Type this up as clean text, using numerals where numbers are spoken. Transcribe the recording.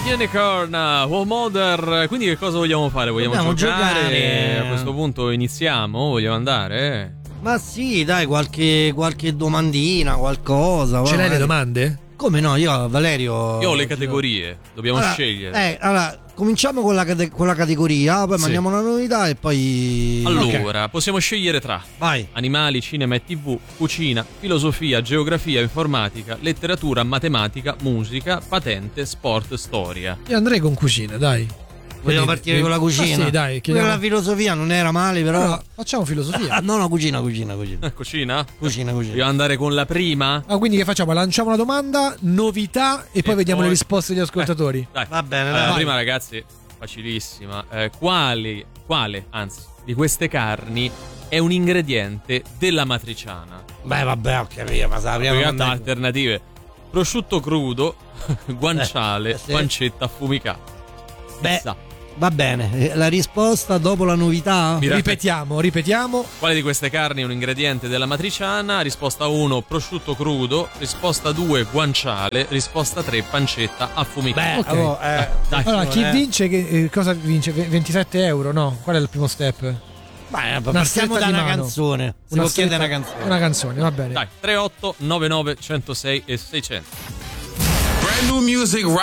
Unicorn, World Mother. Quindi che cosa vogliamo fare? Vogliamo giocare? A questo punto iniziamo? Vogliamo andare? Ma sì, dai, qualche domandina, qualcosa. Ce l'hai le domande? Come no? Io, Valerio. Io ho le categorie, dobbiamo scegliere. Allora, cominciamo con la categoria, poi mandiamo una novità e poi. Allora, possiamo scegliere tra animali, cinema e TV, cucina, filosofia, geografia, informatica, letteratura, matematica, musica, patente, sport, storia. Io andrei con cucina, dai. Vogliamo partire con la cucina? Sì, dai. La filosofia non era male, però. No, facciamo filosofia. No, cucina. Cucina? Cucina. Vogliamo andare con la prima? Quindi che facciamo? Lanciamo una domanda, novità e poi vediamo le risposte degli ascoltatori. Dai. Va bene, allora, prima, ragazzi, facilissima. Quale, anzi, di queste carni è un ingrediente della matriciana? Beh, vabbè, ho capito, ma sappiamo alternative: prosciutto crudo, guanciale, pancetta affumicata. Beh, va bene, la risposta dopo la novità? Ripetiamo. Quale di queste carni è un ingrediente della matriciana? Risposta 1 prosciutto crudo, risposta 2 guanciale, risposta 3 pancetta affumicata. Beh, okay. Allora, chi vince cosa vince? 27 euro? No, qual è il primo step? Beh, partiamo da una canzone. Si può chiedere una canzone. Una canzone, va bene. Dai, 38 99 106 e 600. Brand new music right